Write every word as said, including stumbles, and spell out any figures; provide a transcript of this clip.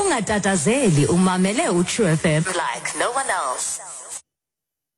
ungatatazeli umamele uTrue F M like no one else.